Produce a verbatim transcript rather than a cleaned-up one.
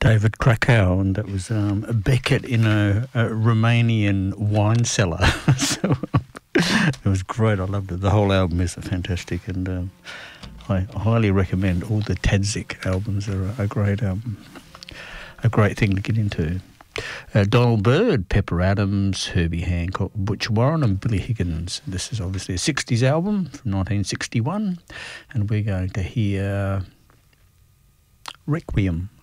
David Krakow, and that was um, Beckett in a, a Romanian wine cellar. So it was great. I loved it. The whole album is fantastic, and um, I highly recommend all the Tadzik albums. Are a, a great album, a great thing to get into. Uh, Donald Byrd, Pepper Adams, Herbie Hancock, Butch Warren and Billy Higgins. This is obviously a sixties album from nineteen sixty-one, and we're going to hear Requiem.